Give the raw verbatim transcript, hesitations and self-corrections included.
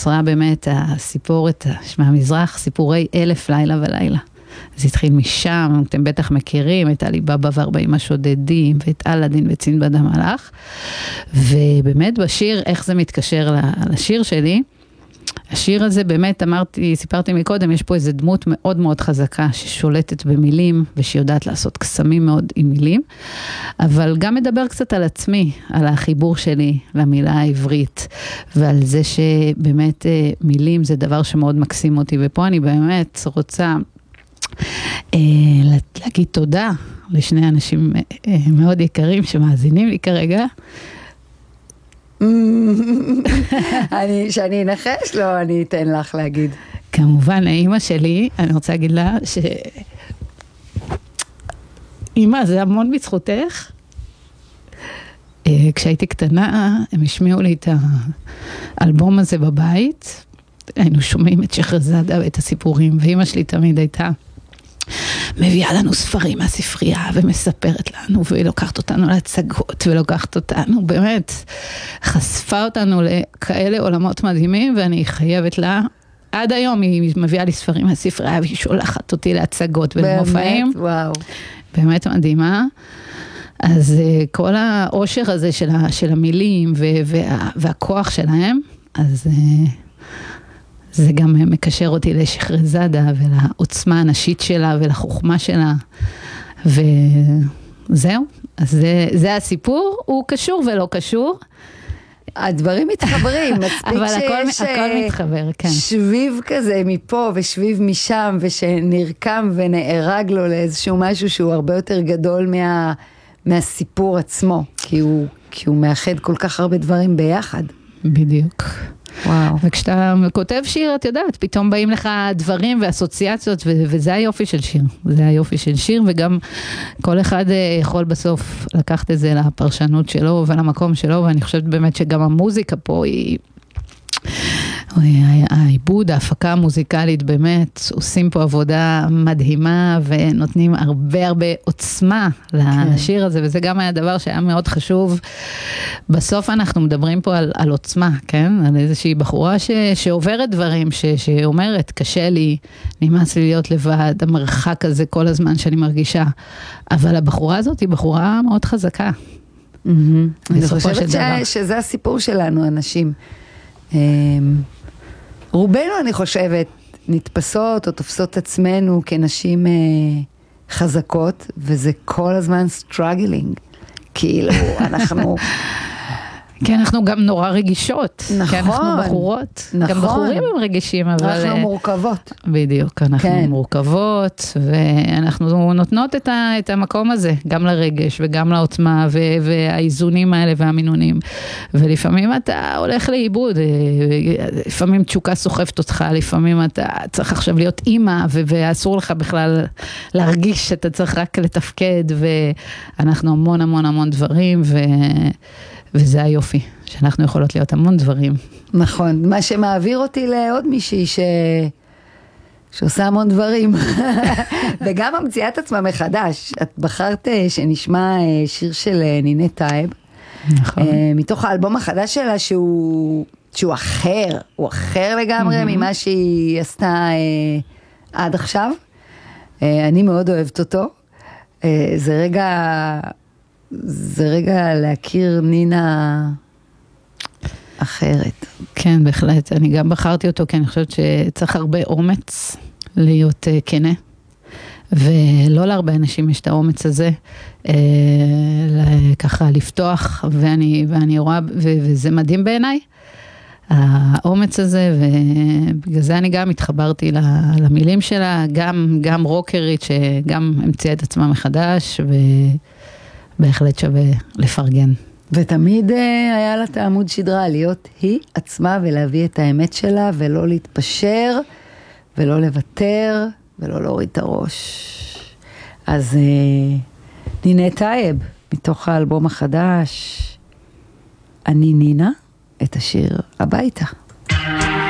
יצרה באמת הסיפורת מהמזרח, סיפורי אלף לילה ולילה. זה התחיל משם, אתם בטח מכירים את עלי בבא וארבעים השודדים, ואת אלאדין וצינבד המלאך, ובאמת בשיר, איך זה מתקשר לשיר שלי, השיר הזה באמת אמרתי, סיפרתי מקודם, יש פה איזו דמות מאוד מאוד חזקה, ששולטת במילים, ושיודעת לעשות קסמים מאוד עם מילים, אבל גם מדבר קצת על עצמי, על החיבור שלי למילה העברית, ועל זה שבאמת מילים זה דבר שמאוד מקסים אותי, ופה אני באמת רוצה להגיד תודה לשני אנשים מאוד יקרים שמאזינים לי כרגע. אני, שאני אנחש לו, אני אתן לך להגיד. כמובן, האמא שלי, אני רוצה להגיד לה ש... אמא, זה המון בזכותך. כשהייתי קטנה, הם השמיעו לי את האלבום הזה בבית, היינו שומעים את שחרזאדה ואת הסיפורים, ואמא שלי תמיד הייתה מביאה לנו ספרים מהספרייה ומספרת לנו, והיא לוקחת אותנו להצגות ולוקחת אותנו, באמת חשפה אותנו לכאלה עולמות מדהימים, ואני חייבת לה, עד היום היא מביאה לי ספרים מהספרייה, והיא שולחת אותי להצגות ולמופעים. באמת, וואו. באמת מדהימה. אז כל העושר הזה של, של המילים וה, והכוח שלהם, אז זה גם מקשר אותי לשחרזאדה ולעוצמה הנשית שלה ולחוכמה שלה, וזהו. אז זה, זה הסיפור, הוא קשור ולא קשור. הדברים מתחברים, מספיק אבל שיש הכל, הכל מתחבר, כן. שביב כזה מפה ושביב משם, ושנרקם ונערג לו לאיזשהו משהו שהוא הרבה יותר גדול מה, מהסיפור עצמו, כי הוא, כי הוא מאחד כל כך הרבה דברים ביחד. בדיוק. וואו. וכשאתה כותב שיר, את יודעת, פתאום באים לך דברים ואסוציאציות, ו- וזה היופי של שיר. זה היופי של שיר, וגם כל אחד יכול בסוף לקחת את זה לפרשנות שלו ולמקום שלו, ואני חושבת באמת שגם המוזיקה פה היא... העיבוד, ההפקה המוזיקלית באמת עושים פה עבודה מדהימה ונותנים הרבה הרבה עוצמה לשיר הזה, וזה גם היה דבר שהיה מאוד חשוב. בסוף אנחנו מדברים פה על, על עוצמה, כן? על איזושהי בחורה ש, שעוברת דברים, ש, שאומרת, קשה לי, נמאס לי להיות לבד, המרחק הזה כל הזמן שאני מרגישה, אבל הבחורה הזאת היא בחורה מאוד חזקה. אני חושבת ש, שזה הסיפור שלנו, אנשים. רובנו, אני חושבת, נתפסות או תופסות עצמנו כנשים חזקות, וזה כל הזמן struggling. כאילו, אנחנו... כי אנחנו גם נורא רגישות. נכון. כי אנחנו בחורות. נכון. גם בחורים הם רגישים, אבל... אנחנו מורכבות. בדיוק, אנחנו כן. מורכבות, ואנחנו נותנות את, ה, את המקום הזה, גם לרגש וגם לעוצמה, ו, והאיזונים האלה והמינונים. ולפעמים אתה הולך לאיבוד, לפעמים תשוקה סוחפת אותך, לפעמים אתה צריך עכשיו להיות אימא, ו, ואסור לך בכלל להרגיש שאתה צריך רק לתפקד, ואנחנו המון המון המון דברים, ו... וזה היופי, שאנחנו יכולות להיות המון דברים. נכון, מה שמעביר אותי לעוד מישהי ש... שעושה המון דברים, וגם המציאה את עצמה מחדש. את בחרת שנשמע שיר של נינת טייב, נכון. מתוך האלבום החדש שלה, שהוא, שהוא אחר, הוא אחר לגמרי mm-hmm. ממה שהיא עשתה עד עכשיו. אני מאוד אוהבת אותו. זה רגע... זה רגע להכיר נינה אחרת. כן, בהחלט. אני גם בחרתי אותו, כי אני חושבת שצריך הרבה אומץ להיות כנה. ולא להרבה אנשים יש את האומץ הזה, ככה לפתוח, ואני, ואני רואה, וזה מדהים בעיניי, האומץ הזה, ובגלל זה אני גם התחברתי למילים שלה, גם, גם רוקרית, שגם המציאה את עצמה מחדש, ו... בהחלט שווה לפרגן. ותמיד היה לה את העמוד שדרה, להיות היא עצמה ולהביא את האמת שלה, ולא להתפשר, ולא לוותר, ולא להוריד את הראש. אז נינת טייב, מתוך האלבום החדש, אני נינה, את השיר הביתה.